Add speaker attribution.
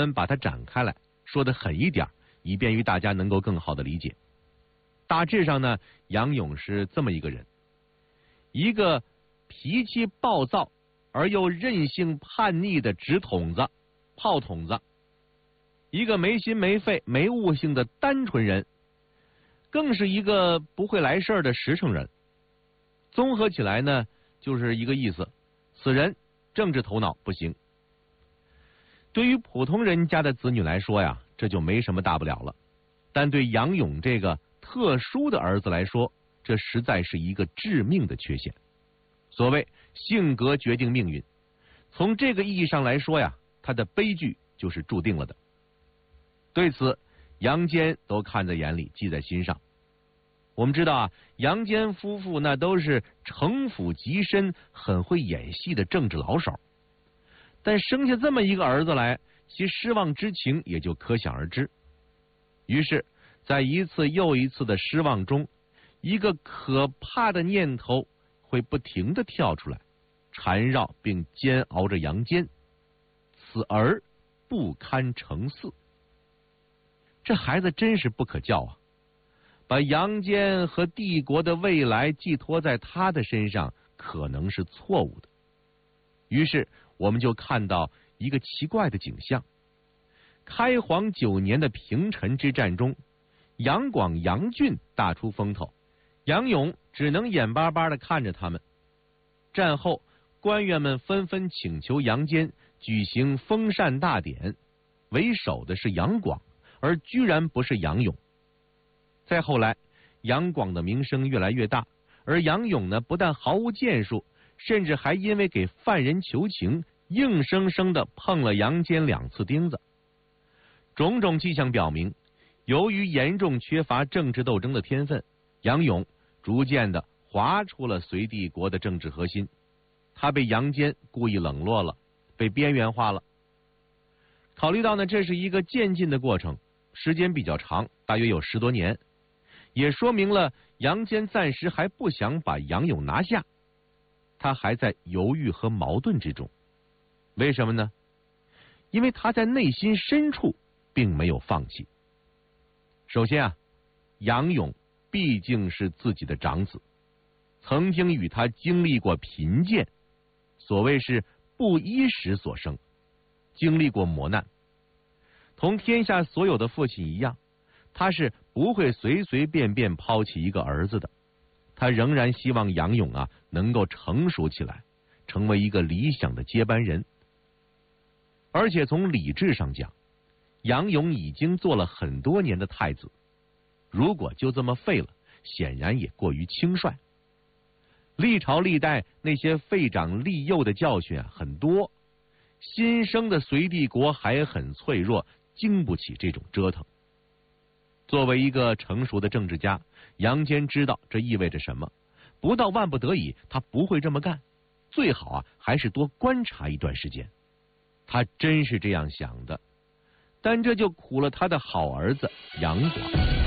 Speaker 1: 先把它展开来，说得狠一点，以便于大家能够更好的理解。大致上呢，杨勇是这么一个人，一个脾气暴躁而又任性叛逆的直筒子、炮筒子，一个没心没肺、没悟性的单纯人，更是一个不会来事儿的实诚人。综合起来呢，就是一个意思：此人政治头脑不行。对于普通人家的子女来说呀，这就没什么大不了了。但对杨勇这个特殊的儿子来说，这实在是一个致命的缺陷。所谓性格决定命运，从这个意义上来说呀，他的悲剧就是注定了的。对此，杨坚都看在眼里，记在心上。我们知道啊，杨坚夫妇那都是城府极深、很会演戏的政治老手，但生下这么一个儿子来，其失望之情也就可想而知。于是，在一次又一次的失望中，一个可怕的念头会不停地跳出来，缠绕并煎熬着杨坚：此儿不堪成嗣。这孩子真是不可教啊！把杨坚和帝国的未来寄托在他的身上，可能是错误的。于是，我们就看到一个奇怪的景象：开皇9年的平陈之战中，杨广、杨俊大出风头，杨勇只能眼巴巴地看着他们。战后，官员们纷纷请求杨坚举行封禅大典，为首的是杨广，而居然不是杨勇。再后来，杨广的名声越来越大，而杨勇呢，不但毫无建树，甚至还因为给犯人求情，硬生生的碰了杨坚2次钉子。种种迹象表明，由于严重缺乏政治斗争的天分，杨勇逐渐的滑出了隋帝国的政治核心，他被杨坚故意冷落了，被边缘化了。考虑到呢，这是一个渐进的过程，时间比较长，大约有10多年，也说明了杨坚暂时还不想把杨勇拿下，他还在犹豫和矛盾之中。为什么呢？因为他在内心深处并没有放弃。首先啊，杨勇毕竟是自己的长子，曾经与他经历过贫贱，所谓是不衣食所生，经历过磨难。同天下所有的父亲一样，他是不会随随便便抛弃一个儿子的。他仍然希望杨勇啊能够成熟起来，成为一个理想的接班人。而且从理智上讲，杨勇已经做了很多年的太子，如果就这么废了，显然也过于轻率。历朝历代那些废长立幼的教训啊很多，新生的隋帝国还很脆弱，经不起这种折腾。作为一个成熟的政治家，杨坚知道这意味着什么，不到万不得已，他不会这么干，最好啊还是多观察一段时间。他真是这样想的，但这就苦了他的好儿子杨广。